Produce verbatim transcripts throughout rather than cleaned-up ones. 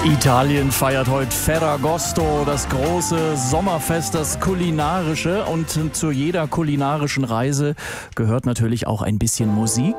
Italien feiert heute Ferragosto, das große Sommerfest, das kulinarische. Und zu jeder kulinarischen Reise gehört natürlich auch ein bisschen Musik.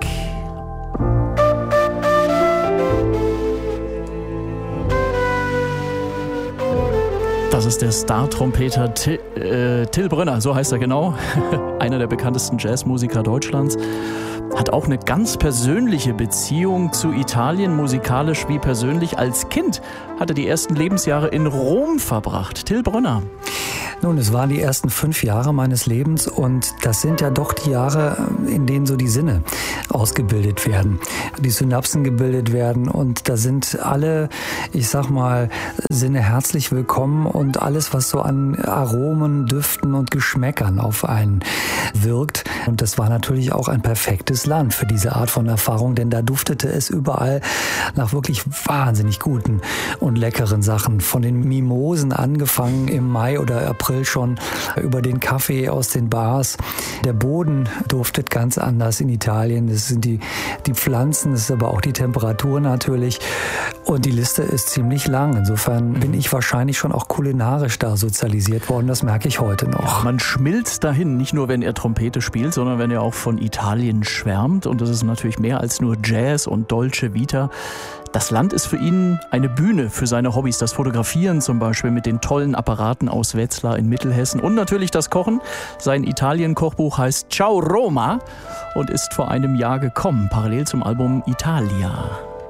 Das ist der Star-Trompeter Till, äh, Till Brönner, so heißt er genau. Einer der bekanntesten Jazzmusiker Deutschlands. Hat auch eine ganz persönliche Beziehung zu Italien, musikalisch wie persönlich. Als Kind hat er die ersten Lebensjahre in Rom verbracht. Till Brönner. Nun, es waren die ersten fünf Jahre meines Lebens und das sind ja doch die Jahre, in denen so die Sinne ausgebildet werden, die Synapsen gebildet werden und da sind alle, ich sag mal, Sinne herzlich willkommen und alles, was so an Aromen, Düften und Geschmäckern auf einen wirkt. Und das war natürlich auch ein perfektes Land für diese Art von Erfahrung, denn da duftete es überall nach wirklich wahnsinnig guten und leckeren Sachen. Von den Mimosen angefangen im Mai oder April schon, über den Kaffee aus den Bars. Der Boden duftet ganz anders in Italien. Das sind die, die Pflanzen, das ist aber auch die Temperatur natürlich. Und die Liste ist ziemlich lang. Insofern bin ich wahrscheinlich schon auch kulinarisch da sozialisiert worden. Das merke ich heute noch. Man schmilzt dahin, nicht nur wenn er Trompete spielt, sondern wenn er auch von Italien schwärmt. Und das ist natürlich mehr als nur Jazz und Dolce Vita. Das Land ist für ihn eine Bühne für seine Hobbys. Das Fotografieren zum Beispiel mit den tollen Apparaten aus Wetzlar in Mittelhessen. Und natürlich das Kochen. Sein Italien-Kochbuch heißt Ciao Roma und ist vor einem Jahr gekommen, parallel zum Album Italia.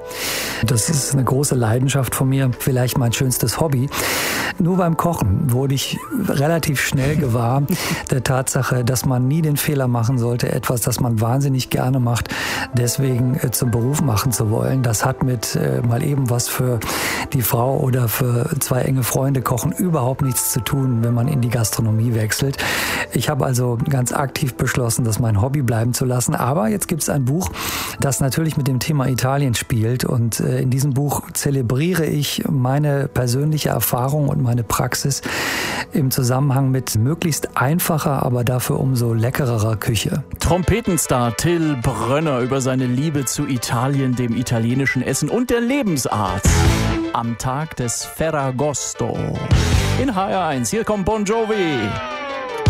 Das ist eine große Leidenschaft von mir, vielleicht mein schönstes Hobby. Nur beim Kochen wurde ich relativ schnell gewahr der Tatsache, dass man nie den Fehler machen sollte, etwas, das man wahnsinnig gerne macht, deswegen äh, zum Beruf machen zu wollen. Das hat mit äh, mal eben was für die Frau oder für zwei enge Freunde kochen überhaupt nichts zu tun, wenn man in die Gastronomie wechselt. Ich habe also ganz aktiv beschlossen, das mein Hobby bleiben zu lassen. Aber jetzt gibt es ein Buch, das natürlich mit dem Thema Italien spielt und äh, in diesem Buch zelebriere ich meine persönliche Erfahrung und meine Praxis im Zusammenhang mit möglichst einfacher, aber dafür umso leckererer Küche. Trompetenstar Till Brönner über seine Liebe zu Italien, dem italienischen Essen und der Lebensart am Tag des Ferragosto. In H R eins, hier kommt Bon Jovi.